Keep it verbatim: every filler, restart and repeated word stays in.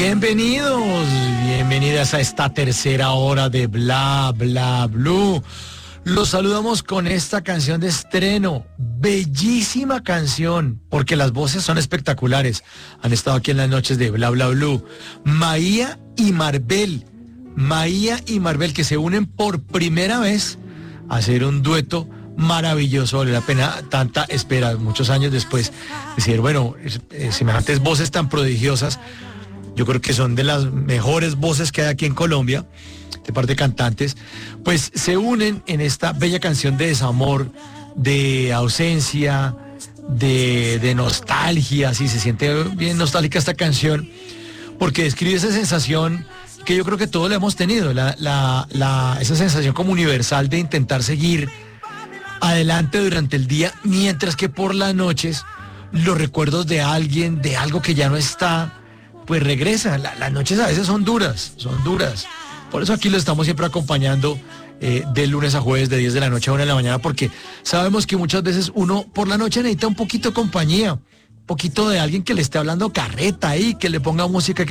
Bienvenidos, bienvenidas a esta tercera hora de Bla Bla Blue. Los saludamos con esta canción de estreno, bellísima canción, porque las voces son espectaculares. Han estado aquí en las noches de Bla Bla Blue. Maía y Marvel, Maía y Marvel que se unen por primera vez a hacer un dueto maravilloso. Vale la pena tanta espera, muchos años después, decir, bueno, eh, semejantes voces tan prodigiosas. Yo creo que son de las mejores voces que hay aquí en Colombia, de parte de cantantes, pues se unen en esta bella canción de desamor, de ausencia, de, de nostalgia. Sí, se siente bien nostálgica esta canción, porque describe esa sensación que yo creo que todos la hemos tenido, la, la, la, esa sensación como universal de intentar seguir adelante durante el día, mientras que por las noches los recuerdos de alguien, de algo que ya no está, pues regresa. La, las noches a veces son duras, son duras. Por eso aquí lo estamos siempre acompañando eh, de lunes a jueves de diez de la noche a una de la mañana, porque sabemos que muchas veces uno por la noche necesita un poquito de compañía, un poquito de alguien que le esté hablando carreta ahí, que le ponga música.